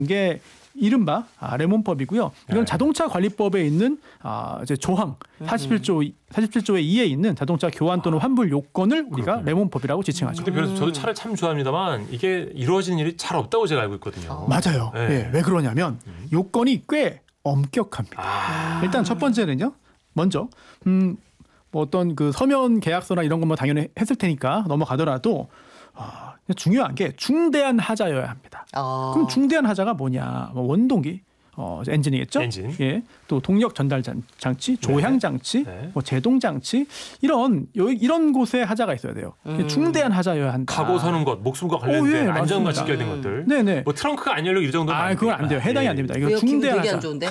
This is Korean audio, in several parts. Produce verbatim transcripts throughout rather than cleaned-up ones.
게 이른바 아, 레몬법이고요. 이건 네. 자동차 관리법에 있는 아, 이제 조항 사십칠 조 사십칠 조의 이에 있는 자동차 교환 또는 환불 요건을 우리가 그렇군요. 레몬법이라고 지칭하죠. 근데 그래서 저도 차를 참 좋아합니다만 이게 이루어지는 일이 잘 없다고 제가 알고 있거든요. 맞아요. 네. 예, 왜 그러냐면 요건이 꽤 엄격합니다. 아. 일단 첫 번째는요. 먼저 음, 뭐 어떤 그 서면 계약서나 이런 것만 당연히 했을 테니까 넘어가더라도 아, 중요한 게 중대한 하자여야 합니다. 아. 그럼 중대한 하자가 뭐냐? 뭐 원동기, 어, 엔진이겠죠. 엔진. 예, 또 동력 전달 장- 장치, 조향 장치, 네. 뭐 제동 장치 이런 요, 이런 곳에 하자가 있어야 돼요. 음. 중대한 하자여야 한다. 가고 서는 것, 목숨과 관련된 오, 예, 안전과 맞습니다. 직결된 것들. 네네. 뭐 트렁크가 안 열려 이 정도는 아, 그건 안 돼요. 해당이 안 됩니다. 이거 왜요? 기분 중대한 되게 하자. 안 좋은데?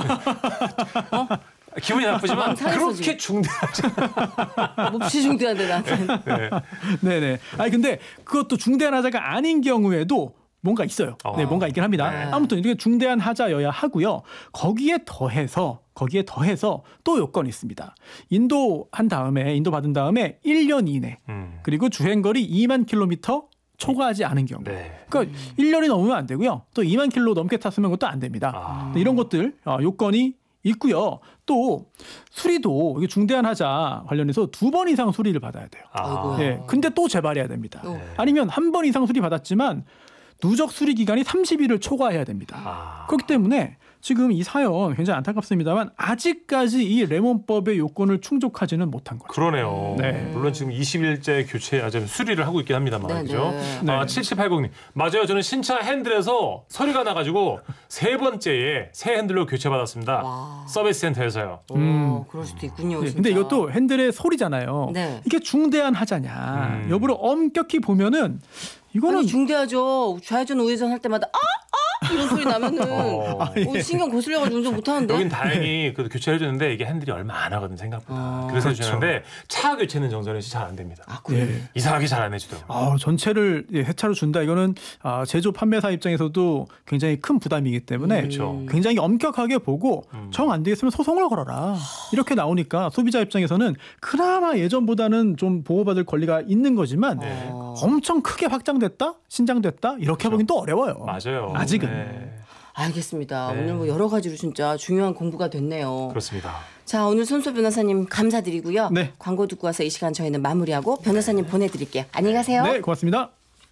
기분이 나쁘지만 상했어, 그렇게 중대하지. 몹시 중대한데 나한테. 네. 네네. 아니 근데 그것도 중대한 하자가 아닌 경우에도 뭔가 있어요. 어. 네, 뭔가 있긴 합니다. 네. 아무튼 이게 중대한 하자여야 하고요. 거기에 더해서 거기에 더해서 또 요건이 있습니다. 인도 한 다음에 인도 받은 다음에 일 년 이내 음. 그리고 주행거리 이만 킬로미터 초과하지 않은 경우. 네. 그러니까 일 년이 넘으면 안 되고요. 또 이만 킬로 넘게 탔으면 그것도 안 됩니다. 아. 이런 것들 어, 요건이 있고요. 또 수리도 이게 중대한 하자 관련해서 두 번 이상 수리를 받아야 돼요. 아. 예, 근데 또 재발해야 됩니다. 어. 아니면 한 번 이상 수리 받았지만 누적 수리 기간이 삼십 일을 초과해야 됩니다. 아. 그렇기 때문에 지금 이 사연 굉장히 안타깝습니다만 아직까지 이 레몬법의 요건을 충족하지는 못한 거죠. 그러네요. 네. 물론 지금 이십 일째 교체 아주 수리를 하고 있긴 합니다만 네, 그죠? 네. 아, 네. 칠칠팔공 님 맞아요. 저는 신차 핸들에서 서류가 나가지고 세 번째에 새 핸들로 교체받았습니다. 와. 서비스 센터에서요. 오, 음. 그럴 수도 있군요. 네, 진짜. 근데 이것도 핸들의 소리잖아요. 네. 이게 중대한 하자냐 음. 여부를 엄격히 보면은 이거는 아니 중대하죠. 좌회전 우회전 할 때마다 아! 아! 이런 소리 나면은 어. 아, 예. 어, 신경 거슬려가지고 운전 못하는데. 여긴 다행히 그 교체를 해줬는데 이게 핸들이 얼마 안 하거든 생각보다. 아, 그래서 그렇죠. 해주는데 차 교체는 정선이 씨 잘 안 됩니다. 아, 그래요? 예. 이상하게 잘 안 해주더라고요. 아, 전체를 예, 세차로 준다. 이거는 아, 제조 판매사 입장에서도 굉장히 큰 부담이기 때문에 그렇죠. 굉장히 엄격하게 보고 음. 정 안 되겠으면 소송을 걸어라. 이렇게 나오니까 소비자 입장에서는 그나마 예전보다는 좀 보호받을 권리가 있는 거지만 네. 어. 엄청 크게 확장됐다, 신장됐다 이렇게 보긴 또 어려워요. 맞아요. 아직은. 네. 알겠습니다. 네. 오늘 뭐 여러 가지로 진짜 중요한 공부가 됐네요. 그렇습니다. 자, 오늘 손소 변호사님 감사드리고요. 네. 광고 듣고 와서 이 시간 저희는 마무리하고 변호사님 보내드릴게요. 안녕히 가세요. 네, 고맙습니다.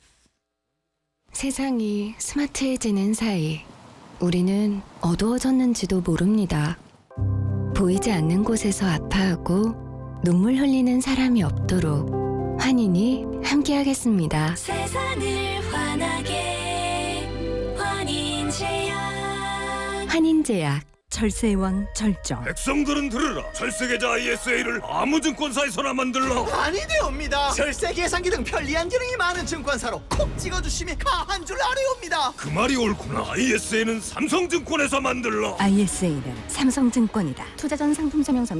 세상이 스마트해지는 사이 우리는 어두워졌는지도 모릅니다. 보이지 않는 곳에서 아파하고 눈물 흘리는 사람이 없도록 환인이 함께하겠습니다. 세상을 환하게 환인제약 환인제약 절세의 왕 절정. 백성들은 들으라. 절세계좌 아이에스에이를 아무 증권사에서나 만들라. 아니 되옵니다. 절세 계산기 등 편리한 기능이 많은 증권사로 콕 찍어주시면 가한 줄 아래옵니다. 그 말이 옳구나. 아이에스에이는 삼성증권에서 만들라. 아이에스에이는 삼성증권이다. 투자전 상품 설명서